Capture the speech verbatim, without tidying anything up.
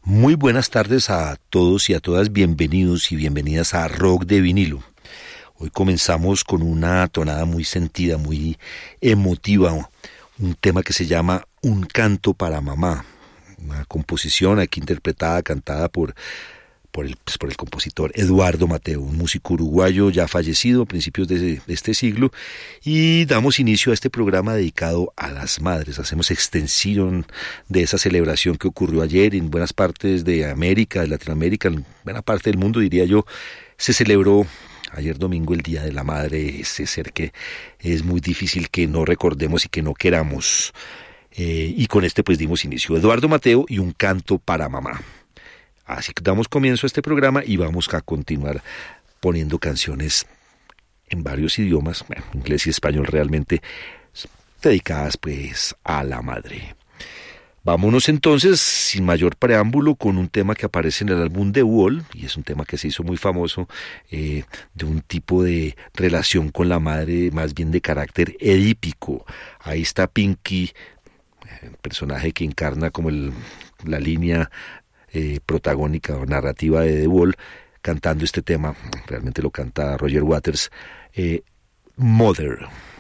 Muy buenas tardes a todos y a todas, bienvenidos y bienvenidas a Rock de Vinilo. Hoy comenzamos con una tonada muy sentida, muy emotiva, un tema que se llama Un canto para mamá, una composición aquí interpretada, cantada por, por, el, pues por el compositor Eduardo Mateo, un músico uruguayo ya fallecido a principios de, de este siglo, y damos inicio a este programa dedicado a las madres. Hacemos extensión de esa celebración que ocurrió ayer en buenas partes de América, de Latinoamérica, en buena parte del mundo, diría yo. Se celebró ayer domingo el Día de la Madre, ese ser que es muy difícil que no recordemos y que no queramos. Eh, y con este pues dimos inicio. Eduardo Mateo y Un canto para mamá. Así que damos comienzo a este programa y vamos a continuar poniendo canciones en varios idiomas, bueno, inglés y español realmente, dedicadas pues a la madre. Vámonos entonces, sin mayor preámbulo, con un tema que aparece en el álbum The Wall, y es un tema que se hizo muy famoso, eh, de un tipo de relación con la madre, más bien de carácter edípico. Ahí está Pinky, el personaje que encarna como el, la línea eh, protagónica o narrativa de The Wall, cantando este tema. Realmente lo canta Roger Waters, eh, Mother.